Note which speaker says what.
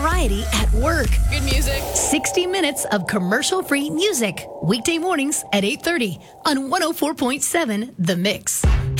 Speaker 1: variety at work.
Speaker 2: Good music.
Speaker 1: 60 minutes of commercial-free music. Weekday mornings at 8:30 on 104.7 The Mix.